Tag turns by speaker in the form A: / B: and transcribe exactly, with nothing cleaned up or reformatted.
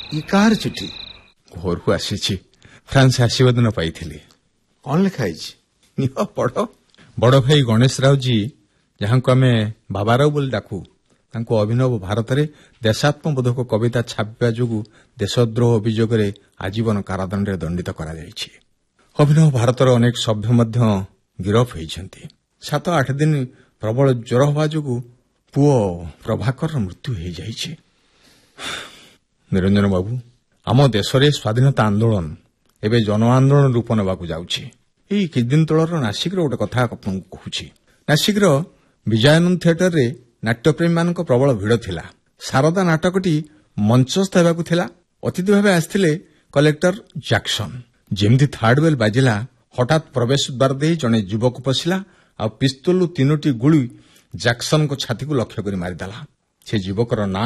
A: ଇ କାହାର ଚିଠି?
B: ଘରକୁ ଆସିଛି। ଫ୍ରାନ୍ସ ଆସିବା ଦିନ ପାଇଥିଲି।
A: କଣ ଲେଖା ହେଇଛି?
B: ନିହ ପଢ। ବଡ ଭାଇ ଗଣେଶ ରାଉଜୀ, ଯାହାଙ୍କୁ ଆମେ ବାବାରାଉ ବୋଲି ଡାକୁ, ତାଙ୍କୁ ଅଭିନବ ଭାରତରେ ଦେଶାତ୍ମବୋଧକ କବିତା ଛାପିବା ଯୋଗୁଁ ଦେଶଦ୍ରୋହ ଅଭିଯୋଗରେ ଆଜୀବନ କାରାଦଣ୍ଡରେ ଦଣ୍ଡିତ କରାଯାଇଛି। ଅଭିନବ ଭାରତର ଅନେକ ସଭ୍ୟ ମଧ୍ୟ ଗିରଫ ହୋଇଛନ୍ତି। ସାତ ଆଠ ଦିନ ପ୍ରବଳ ଜ୍ୱର ହେବା ଯୋଗୁଁ ପୁଅ ପ୍ରଭାକରର ମୃତ୍ୟୁ ହୋଇଯାଇଛି। ନିରଞ୍ଜନ ବାବୁ, ଆମ ଦେଶରେ ସ୍ୱାଧୀନତା ଆନ୍ଦୋଳନ ଏବେ ଜନ ଆନ୍ଦୋଳନ ରୂପ ନେବାକୁ ଯାଉଛି। ଏଇ କିଛିଦିନ ତଳର ନାସିକର ଗୋଟେ କଥା ଆପଣଙ୍କୁ କହୁଛି। ନାସିକର ବିଜୟାନନ୍ଦ ଥିଏଟରରେ ନାଟ୍ୟପ୍ରେମୀମାନଙ୍କ ପ୍ରବଳ ଭିଡ଼ ଥିଲା। ଶାରଦା ନାଟକଟି ମଞ୍ଚସ୍ଥ ହେବାକୁ ଥିଲା। ଅତିଥି ଭାବେ ଆସିଥିଲେ କଲେକ୍ଟର ଜ୍ୟାକ୍ସନ। ଯେମିତି ଥାର୍ଡ ବେଲ୍ ବାଜିଲା, ହଠାତ୍ ପ୍ରବେଶ ଦ୍ୱାର ଦେଇ ଜଣେ ଯୁବକ ପଶିଲା ଆଉ ପିସ୍ତଲରୁ ତିନୋଟି ଗୁଳି ଜ୍ୟାକ୍ସନଙ୍କ ଛାତିକୁ ଲକ୍ଷ୍ୟ କରି ମାରିଦେଲା। ସେ ଯୁବକର ନାଁ